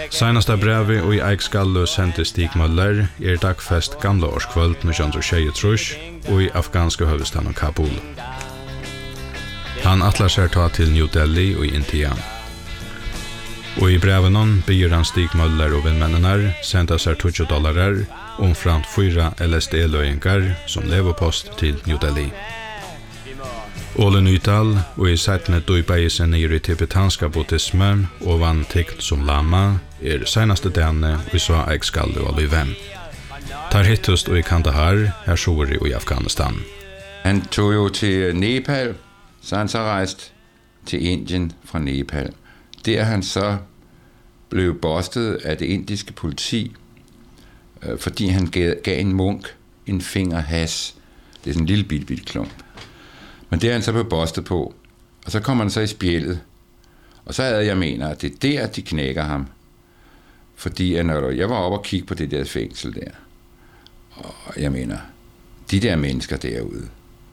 Senaste brevet og i Eikskallu sendte Stig Møller dagfest gamla årskvöld 1923 og i afghanske høvestaden Kabul. Han atlar seg ta til New Delhi og i India. Og i brevenon byr han Stig Møller og vennmennene senda seg $20 omframt 4 LSD-løyengar som leverpost til New Delhi. Ole Nytal og i sættene døybeie seg nere i tibetanska buddhisme og vann tikt som lama senaste denne vi så Eikskallu og Lyvem. Tar hittust og i Kandahar, her sjåri og i Afghanistan. Han tog jo til Nepal, så han så rejst til Indien fra Nepal. Der han så blev bustet af det indiske politi, fordi han gav en munk en finger hash. Det er sådan en lille bitte klump. Men det er han så blev bustet på, og så kommer han så i spjældet. Og så havde jeg mener, at det er der, de knækker ham. Fordi når jeg var oppe og kigge på det der fængsel der, og jeg mener, de der mennesker derude,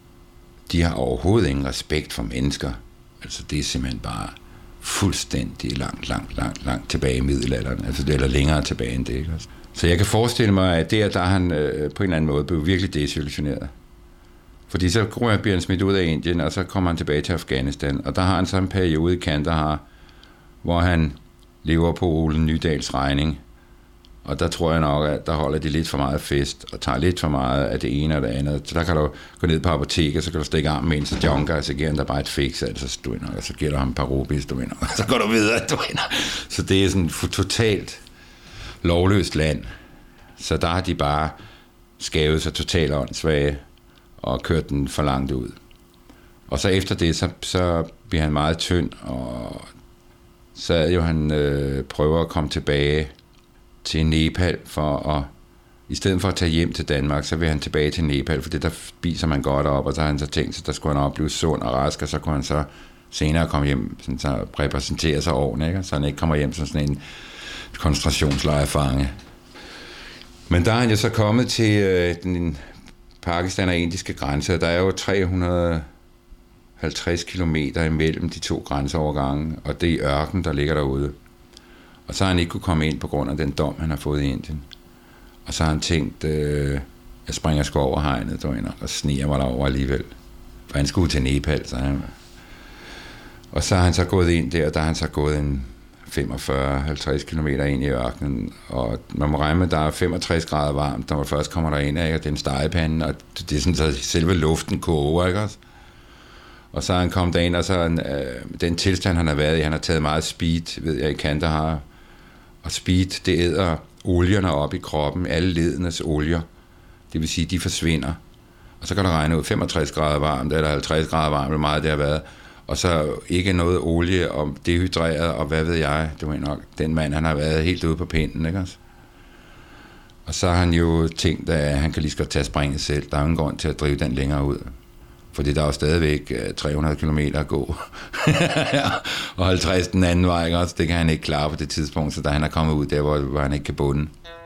de har overhovedet ingen respekt for mennesker. Altså det er simpelthen bare fuldstændig langt tilbage i middelalderen, altså det er længere tilbage end det, ikke? Så jeg kan forestille mig, at der han på en eller anden måde blev virkelig desillusioneret. Fordi så bliver han smidt ud af Indien, og så kommer han tilbage til Afghanistan, og der har han så en periode i Kandahar, hvor han lever på Ole Nydals regning. Og der tror jeg nok, at der holder de lidt for meget fest, og tager lidt for meget af det ene og det andet. Så der kan du gå ned på apoteket, så kan du stikke arm med en til junker, og så giver han der bare et fix, altså du vinder, og så giver du ham et par rubis, du vinder, og så går du videre, du vinder. Så det er sådan et totalt lovløst land. Så der har de bare skævet sig totalt åndssvage, og kørt den for langt ud. Og så efter det, så bliver han meget tynd, og så jo han prøver at komme tilbage til Nepal for at, i stedet for at tage hjem til Danmark, så vil han tilbage til Nepal, for det der spiser man godt op, og så har han så tænkt sig, der skulle han op blive sund og rask, og så kunne han så senere komme hjem, sådan, så repræsentere sig ordentligt, ikke? Så han ikke kommer hjem som sådan en koncentrationslejrfange. Men der er han jo så kommet til den Pakistan og indiske grænse, og der er jo 350 kilometer imellem de to grænseovergange, og det er ørken, der ligger derude. Og så har han ikke kunne komme ind på grund af den dom, han har fået i Indien. Og så har han tænkt, jeg springer sgu over hegnet, og sniger mig derover alligevel. For han skulle til Nepal, så han. Og så har han så gået ind der, og der har han så gået en 45-50 kilometer ind i ørkenen, og man må regne med, at der er 65 grader varmt, når man først kommer derind, ikke? Og det er en stegepande, og det er sådan, så selve luften koger, ikke også? Og så har han kommet derind, og så den tilstand, han har været i, han har taget meget speed, ved jeg, i Kandahar. Og speed, det æder olierne op i kroppen, alle ledenes olier. Det vil sige, de forsvinder. Og så kan du regne ud 65 grader varmt, eller 50 grader varmt, hvor meget det har været. Og så ikke noget olie og dehydreret, og hvad ved jeg, du ved nok, den mand, han har været helt ude på pinden, ikke også? Og så har han jo tænkt, at han kan lige så godt tage springet selv. Der er ingen grund til at drive den længere ud. Fordi der er jo stadigvæk 300 kilometer at gå. Og 50 den anden vej, ikke også? Det kan han ikke klare på det tidspunkt, så da han er kommet ud der, hvor han ikke kan bunde.